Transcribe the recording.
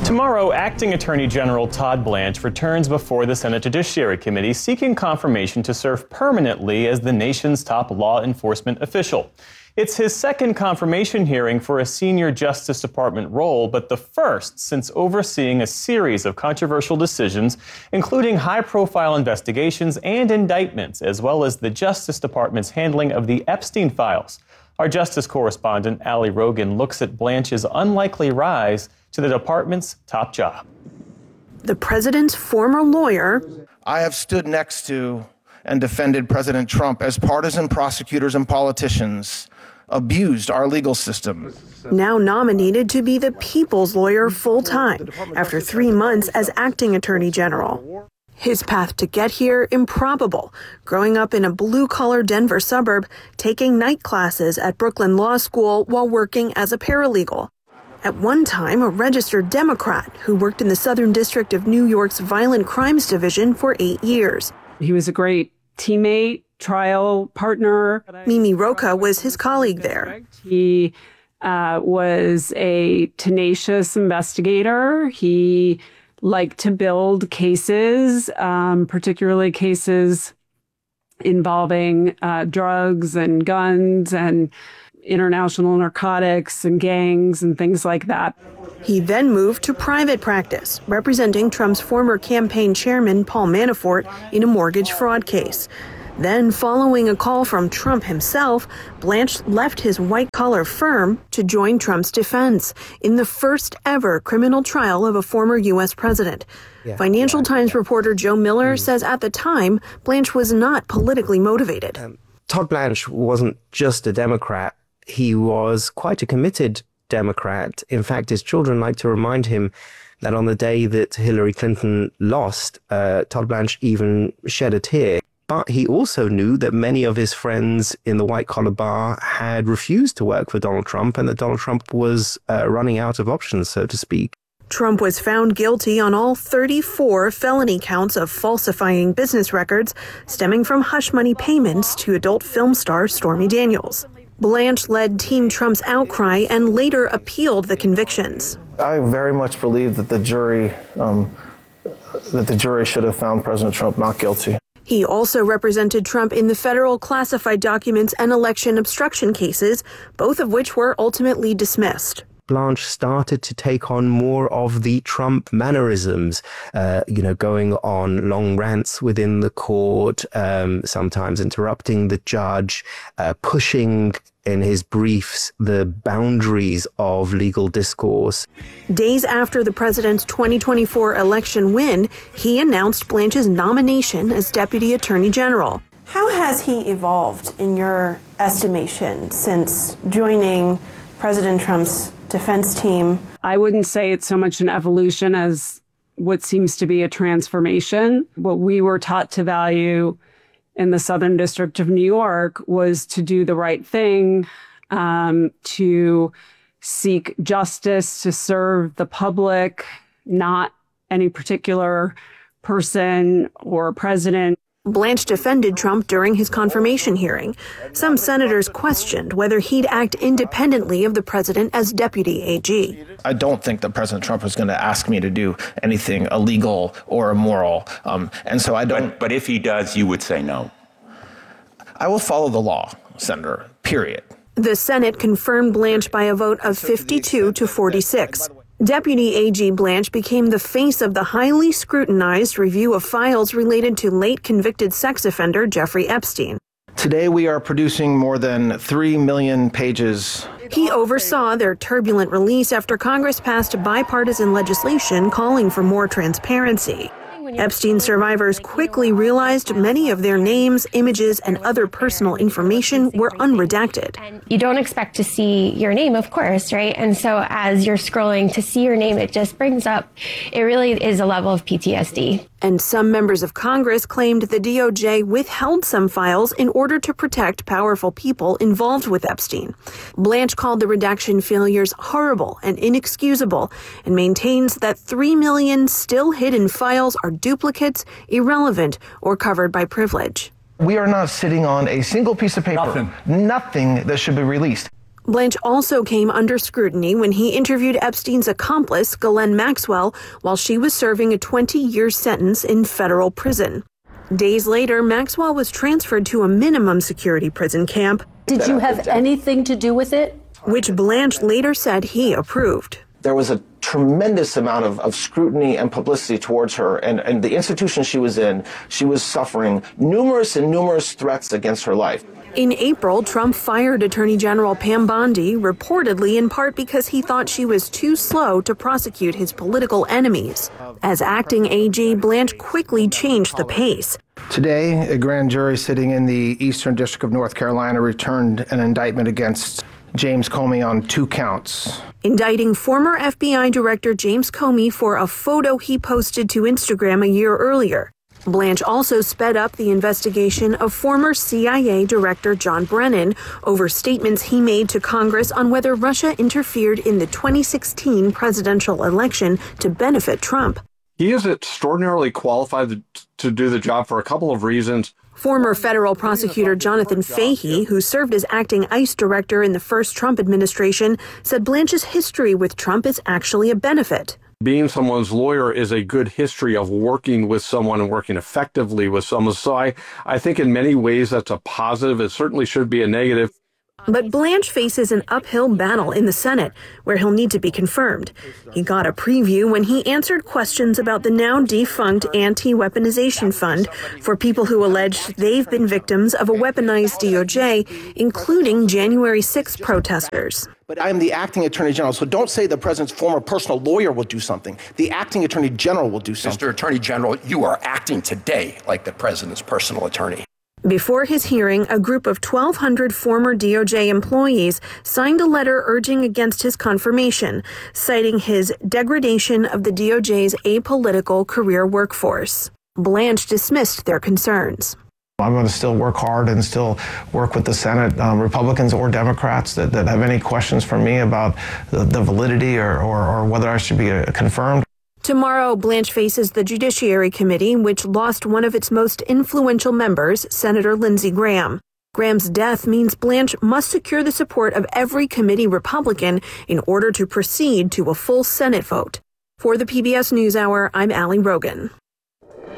Tomorrow, Acting Attorney General Todd Blanche returns before the Senate Judiciary Committee seeking confirmation to serve permanently as the nation's top law enforcement official. It's his second confirmation hearing for a senior Justice Department role, but the first since overseeing a series of controversial decisions, including high-profile investigations and indictments, as well as the Justice Department's handling of the Epstein files. Our Justice correspondent, Ali Rogan, looks at Blanche's unlikely rise to the department's top job. The president's former lawyer. I have stood next to and defended President Trump as partisan prosecutors and politicians abused our legal system. Now nominated to be the people's lawyer full-time after 3 months as acting attorney general. His path to get here, improbable. Growing up in a blue-collar Denver suburb, taking night classes at Brooklyn Law School while working as a paralegal. At one time, a registered Democrat who worked in the Southern District of New York's Violent Crimes Division for 8 years. He was a great teammate, trial partner. Mimi Rocah was his colleague there. He was a tenacious investigator. He liked to build cases, particularly cases involving drugs and guns and international narcotics and gangs and things like that. He then moved to private practice, representing Trump's former campaign chairman, Paul Manafort, in a mortgage fraud case. Then, following a call from Trump himself, Blanche left his white-collar firm to join Trump's defense in the first ever criminal trial of a former U.S. president. Financial Times reporter Joe Miller says at the time, Blanche was not politically motivated. Todd Blanche wasn't just a Democrat. He was quite a committed Democrat. In fact, his children like to remind him that on the day that Hillary Clinton lost, Todd Blanche even shed a tear. But he also knew that many of his friends in the white-collar bar had refused to work for Donald Trump and that Donald Trump was running out of options, so to speak. Trump was found guilty on all 34 felony counts of falsifying business records stemming from hush money payments to adult film star Stormy Daniels. Blanche led Team Trump's outcry and later appealed the convictions. I very much believe that the jury should have found President Trump not guilty. He also represented Trump in the federal classified documents and election obstruction cases, both of which were ultimately dismissed. Blanche started to take on more of the Trump mannerisms, going on long rants within the court, sometimes interrupting the judge, pushing in his briefs the boundaries of legal discourse. Days after the president's 2024 election win, he announced Blanche's nomination as Deputy Attorney General. How has he evolved, in your estimation, since joining President Trump's defense team? I wouldn't say it's so much an evolution as what seems to be a transformation. What we were taught to value in the Southern District of New York was to do the right thing, to seek justice, to serve the public, not any particular person or president. Blanche defended Trump during his confirmation hearing. Some senators questioned whether he'd act independently of the president as deputy AG. I don't think that President Trump is going to ask me to do anything illegal or immoral. And so I don't. But if he does, you would say no. I will follow the law, Senator, period. The Senate confirmed Blanche by a vote of 52 to 46. Deputy AG Blanche became the face of the highly scrutinized review of files related to late convicted sex offender Jeffrey Epstein. Today we are producing more than 3 million pages. He oversaw their turbulent release after Congress passed bipartisan legislation calling for more transparency. Epstein survivors quickly realized many of their names, images, and other personal information were unredacted. You don't expect to see your name, of course, right? And so as you're scrolling to see your name, it just brings up, it really is a level of PTSD. And some members of Congress claimed the DOJ withheld some files in order to protect powerful people involved with Epstein. Blanche called the redaction failures horrible and inexcusable and maintains that 3 million still hidden files are duplicates, irrelevant, or covered by privilege. We are not sitting on a single piece of paper, nothing that should be released. Blanche also came under scrutiny when he interviewed Epstein's accomplice, Ghislaine Maxwell, while she was serving a 20-year sentence in federal prison. Days later, Maxwell was transferred to a minimum security prison camp. Did you have anything to do with it? Which Blanche later said he approved. There was a tremendous amount of scrutiny and publicity towards her, and the institution she was in, she was suffering numerous threats against her life. In April, Trump fired Attorney General Pam Bondi, reportedly in part because he thought she was too slow to prosecute his political enemies. As acting AG, Blanche quickly changed the pace. Today, a grand jury sitting in the Eastern District of North Carolina returned an indictment against James Comey on 2 counts. Indicting former FBI Director James Comey for a photo he posted to Instagram a year earlier. Blanche also sped up the investigation of former CIA Director John Brennan over statements he made to Congress on whether Russia interfered in the 2016 presidential election to benefit Trump. He is extraordinarily qualified to do the job for a couple of reasons. Former federal prosecutor Jonathan Fahey, who served as acting ICE director in the first Trump administration, said Blanche's history with Trump is actually a benefit. Being someone's lawyer is a good history of working with someone and working effectively with someone. So I think in many ways that's a positive. It certainly should be a negative. But Blanche faces an uphill battle in the Senate, where he'll need to be confirmed. He got a preview when he answered questions about the now defunct anti-weaponization fund for people who alleged they've been victims of a weaponized DOJ, including January 6 protesters. But I am the acting attorney general, so don't say the president's former personal lawyer will do something. The acting attorney general will do something. Mr. Attorney General, you are acting today like the president's personal attorney. Before his hearing, a group of 1,200 former DOJ employees signed a letter urging against his confirmation, citing his degradation of the DOJ's apolitical career workforce. Blanche dismissed their concerns. I'm going to still work hard and still work with the Senate, Republicans or Democrats that have any questions for me about the validity or whether I should be confirmed. Tomorrow, Blanche faces the Judiciary Committee, which lost one of its most influential members, Senator Lindsey Graham. Graham's death means Blanche must secure the support of every committee Republican in order to proceed to a full Senate vote. For the PBS NewsHour, I'm Allie Rogan.